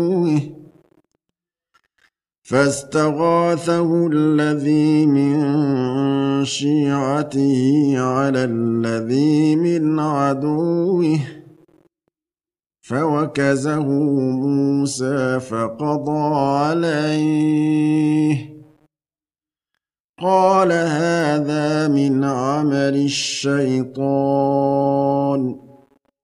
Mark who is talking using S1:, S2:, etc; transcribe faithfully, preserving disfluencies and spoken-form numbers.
S1: فاستغاثه الذي من شيعته على الذي من عدوه فوكزه موسى فقضى عليه قال هذا من عمل الشيطان